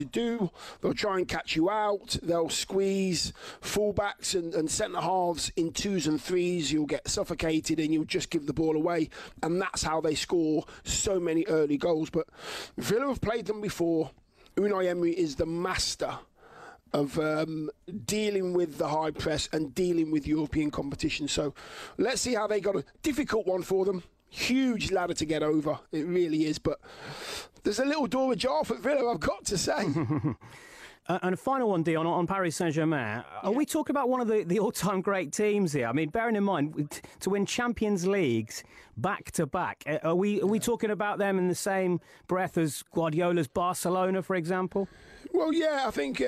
do. They'll try and catch you out. They'll squeeze fullbacks and centre halves in 2s and 3s. You'll get suffocated and you'll just give the ball away. And that's how they score so many early goals. But Villa have played them before. Unai Emery is the master of dealing with the high press and dealing with European competition. So let's see how they got a difficult one for them. Huge ladder to get over. It really is. But there's a little door ajar for Villa, I've got to say. And a final one, Dion, on Paris Saint-Germain. Are we talking about one of the all-time great teams here? I mean, bearing in mind, to win Champions Leagues back-to-back, are we talking about them in the same breath as Guardiola's Barcelona, for example? Well, yeah, I think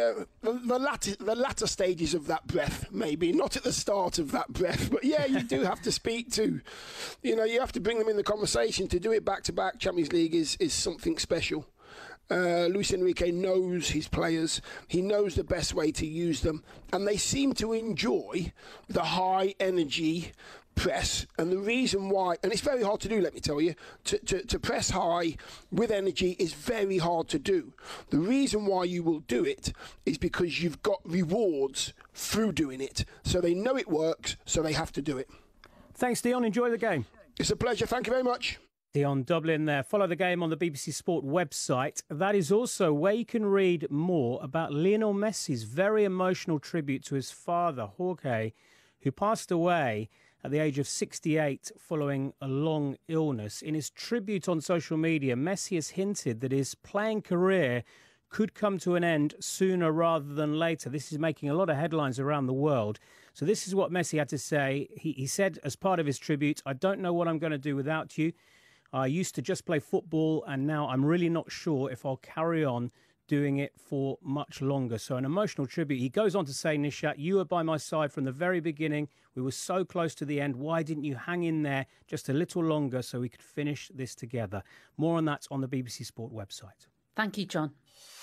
the latter stages of that breath, maybe. Not at the start of that breath, but yeah, you do have to speak to, you have to bring them in the conversation. To do it back-to-back Champions League is something special. Luis Enrique knows his players. He knows the best way to use them. And they seem to enjoy the high energy press. And the reason why, and it's very hard to do, let me tell you, to press high with energy is very hard to do. The reason why you will do it is because you've got rewards through doing it. So they know it works, so they have to do it. Thanks, Dion. Enjoy the game. It's a pleasure. Thank you very much. Dion Dublin there. Follow the game on the BBC Sport website. That is also where you can read more about Lionel Messi's very emotional tribute to his father, Jorge, who passed away at the age of 68 following a long illness. In his tribute on social media, Messi has hinted that his playing career could come to an end sooner rather than later. This is making a lot of headlines around the world. So this is what Messi had to say. He said as part of his tribute, "I don't know what I'm going to do without you. I used to just play football and now I'm really not sure if I'll carry on doing it for much longer." So an emotional tribute. He goes on to say, "Nishat, you were by my side from the very beginning. We were so close to the end. Why didn't you hang in there just a little longer so we could finish this together?" More on that on the BBC Sport website. Thank you, John.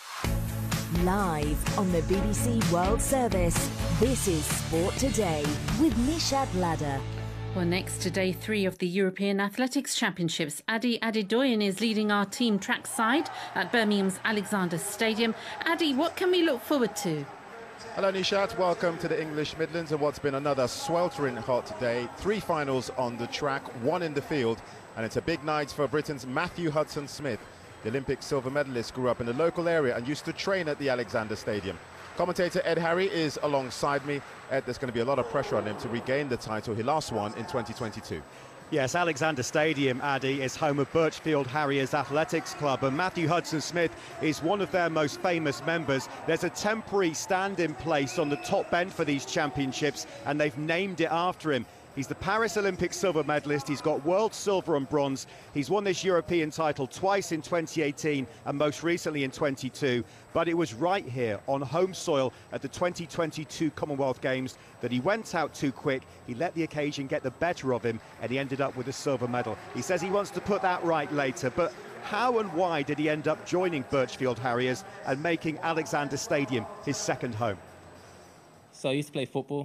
Live on the BBC World Service, this is Sport Today with Nishat Ladder. Well, next to day 3 of the European Athletics Championships, Adi Adedoyin is leading our team track side at Birmingham's Alexander Stadium. Adi, what can we look forward to? Hello Nishat, welcome to the English Midlands and what's been another sweltering hot day. 3 finals on the track, 1 in the field, and it's a big night for Britain's Matthew Hudson-Smith. The Olympic silver medalist grew up in the local area and used to train at the Alexander Stadium. Commentator Ed Harry is alongside me. Ed, there's going to be a lot of pressure on him to regain the title he last won in 2022. Yes, Alexander Stadium, Addy, is home of Birchfield Harriers Athletics Club, and Matthew Hudson-Smith is one of their most famous members. There's a temporary stand in place on the top bench for these championships, and they've named it after him. He's the Paris Olympic silver medalist. He's got world silver and bronze. He's won this European title twice in 2018 and most recently in 22. But it was right here on home soil at the 2022 Commonwealth Games that he went out too quick. He let the occasion get the better of him and he ended up with a silver medal. He says he wants to put that right later. But how and why did he end up joining Birchfield Harriers and making Alexander Stadium his second home? So I used to play football.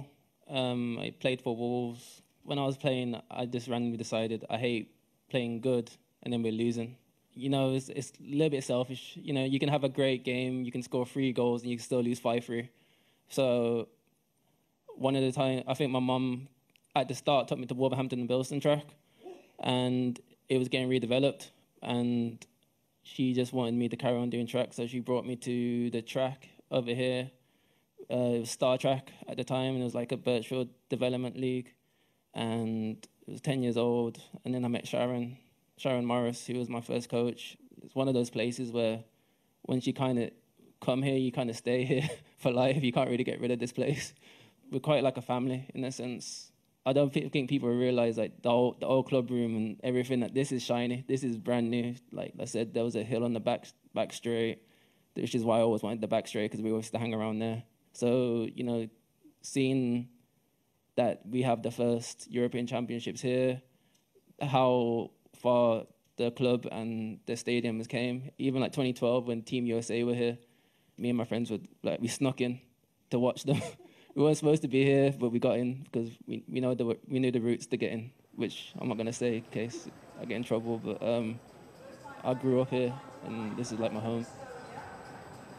I played for Wolves. When I was playing, I just randomly decided I hate playing good and then we're losing. You know, it's a little bit selfish. You know, you can have a great game, you can score 3 goals and you can still lose 5-3. So one of the time, I think my mum at the start took me to Wolverhampton and Bilston track and it was getting redeveloped and she just wanted me to carry on doing track. So she brought me to the track over here. It was Star Track at the time, and it was like a Birchfield Development League, and it was 10 years old. And then I met Sharon Morris, who was my first coach. It's one of those places where once you kind of come here, you kind of stay here for life. You can't really get rid of this place. We're quite like a family in a sense. I don't think people realize like the old club room and everything, that this is shiny, this is brand new. Like I said, there was a hill on the back straight, which is why I always wanted the back straight, because we always used to hang around there. So, you know, seeing that we have the first European Championships here, how far the club and the stadiums came, even like 2012 when Team USA were here, me and my friends would, like, we snuck in to watch them. We weren't supposed to be here, but we got in because we knew the routes to get in, which I'm not going to say in case I get in trouble, but I grew up here and this is like my home.